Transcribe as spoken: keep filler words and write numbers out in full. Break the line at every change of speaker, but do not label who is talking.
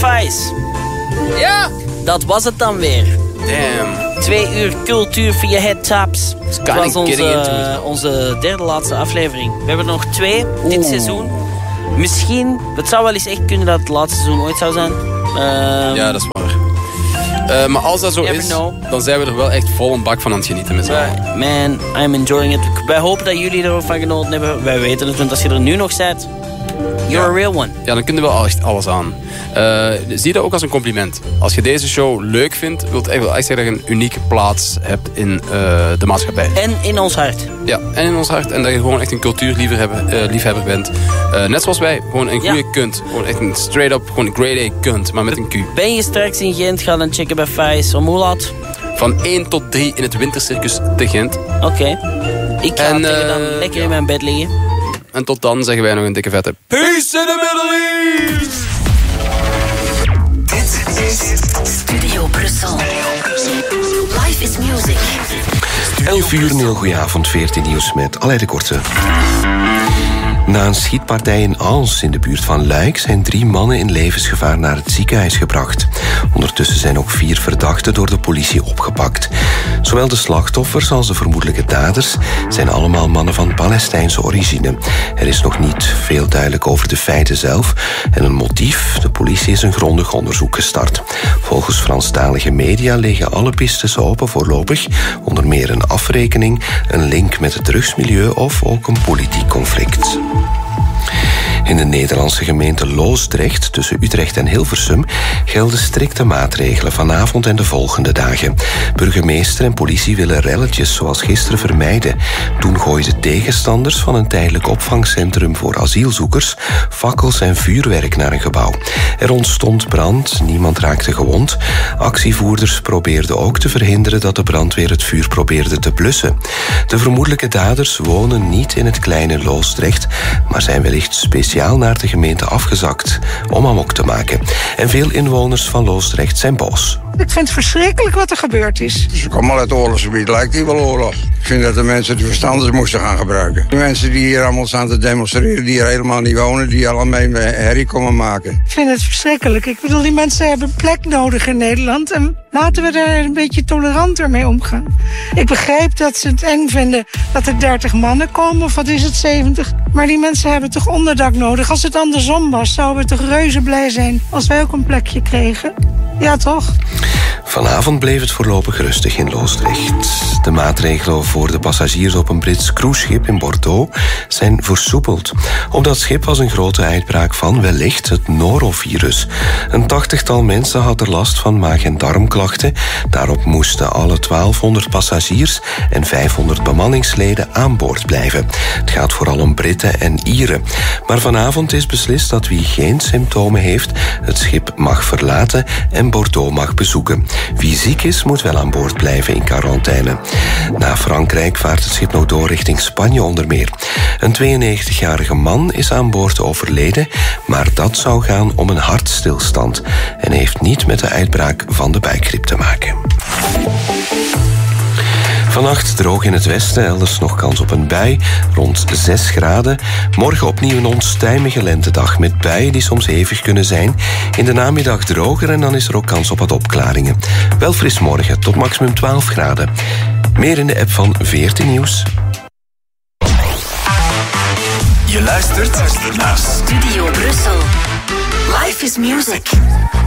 Vice.
Ja!
Dat was het dan weer.
Damn.
Twee uur cultuur via Head Taps. Het was onze, onze derde laatste aflevering. We hebben er nog twee dit Oeh. seizoen. Misschien, het zou wel eens echt kunnen dat het laatste seizoen ooit zou zijn. Um,
ja, dat is waar. Uh, maar als dat zo is, know. dan zijn we er wel echt vol een bak van aan het genieten met z'n allen.
Man, I'm enjoying it. Wij hopen dat jullie er ook van genoten hebben. Wij weten het, want als je er nu nog bent, you're ja. a real one.
Ja, dan kunnen we wel echt alles aan. Uh, zie dat ook als een compliment. Als je deze show leuk vindt, wil het echt zeggen dat je een unieke plaats hebt in uh, de maatschappij.
En in ons hart.
Ja, en in ons hart. En dat je gewoon echt een cultuurliefhebber uh, liefhebber bent. Uh, net zoals wij, gewoon een goede ja. kunt. Gewoon echt een straight-up, gewoon een grade A kunt, maar met een Q.
Ben je straks in Gent, ga dan checken bij Vice. Om hoe laat?
Van één tot drie in het wintercircus te Gent.
Oké. Okay. Ik ga en, tegen dan uh, lekker ja. in mijn bed liggen.
En tot dan zeggen wij nog een dikke vette peace in the Middle East!
Dit is Studio Brussel. Life is music.
elf uur, een heel goeie avond, veertien nieuws met Aleid de Korte. Na een schietpartij in Ans in de buurt van Luik zijn drie mannen in levensgevaar naar het ziekenhuis gebracht. Ondertussen zijn ook vier verdachten door de politie opgepakt. Zowel de slachtoffers als de vermoedelijke daders zijn allemaal mannen van Palestijnse origine. Er is nog niet veel duidelijk over de feiten zelf en een motief. De politie is een grondig onderzoek gestart. Volgens Franstalige media liggen alle pistes open voorlopig. Onder meer een afrekening, een link met het drugsmilieu of ook een politiek conflict. In de Nederlandse gemeente Loosdrecht, tussen Utrecht en Hilversum, gelden strikte maatregelen vanavond en de volgende dagen. Burgemeester en politie willen relletjes zoals gisteren vermijden. Toen gooiden tegenstanders van een tijdelijk opvangcentrum voor asielzoekers fakkels en vuurwerk naar een gebouw. Er ontstond brand, niemand raakte gewond. Actievoerders probeerden ook te verhinderen dat de brandweer het vuur probeerde te blussen. De vermoedelijke daders wonen niet in het kleine Loosdrecht, maar zijn wellicht speciaal naar de gemeente afgezakt om amok te maken. En veel inwoners van Loosdrecht zijn boos.
Ik vind het verschrikkelijk wat er gebeurd is.
Ze komen al uit het oorlogsgebied, lijkt hier wel oorlog. Ik vind dat de mensen de verstanders moesten gaan gebruiken. De mensen die hier allemaal staan te demonstreren, die hier helemaal niet wonen, die allemaal herrie komen maken.
Ik vind het verschrikkelijk. Ik bedoel, die mensen hebben plek nodig in Nederland en laten we daar een beetje toleranter mee omgaan. Ik begrijp dat ze het eng vinden dat er dertig mannen komen, of wat is het, zeventig? Maar die mensen hebben toch onderdak nodig. Als het andersom was, zouden we toch reuze blij zijn als wij ook een plekje kregen. Ja, toch?
Vanavond bleef het voorlopig rustig in Loosdrecht. De maatregelen voor de passagiers op een Brits cruiseschip in Bordeaux zijn versoepeld. Op dat schip was een grote uitbraak van wellicht het norovirus. Een tachtigtal mensen had er last van maag- en darmklachten. Daarop moesten alle twaalfhonderd passagiers en vijfhonderd bemanningsleden aan boord blijven. Het gaat vooral om Britten en Ieren. Maar vanavond is beslist dat wie geen symptomen heeft het schip mag verlaten en Bordeaux mag bezoeken. Wie ziek is, moet wel aan boord blijven in quarantaine. Na Frankrijk vaart het schip nog door richting Spanje onder meer. Een tweeënnegentigjarige man is aan boord overleden, maar dat zou gaan om een hartstilstand en heeft niet met de uitbraak van de buikgriep te maken. Vannacht droog in het westen, elders nog kans op een bui, rond zes graden. Morgen opnieuw een onstuimige lentedag met buien die soms hevig kunnen zijn. In de namiddag droger en dan is er ook kans op wat opklaringen. Wel fris morgen, tot maximum twaalf graden. Meer in de app van veertien Nieuws.
Je luistert naar Studio Brussel. Life is music.